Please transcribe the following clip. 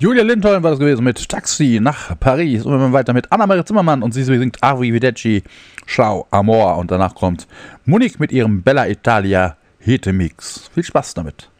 Julia Lindholm war das gewesen mit Taxi nach Paris. Und wir machen weiter mit Anna-Maria Zimmermann und sie singt Arrivederci, Ciao, Amor. Und danach kommt Monique mit ihrem Bella Italia Hete Mix. Viel Spaß damit.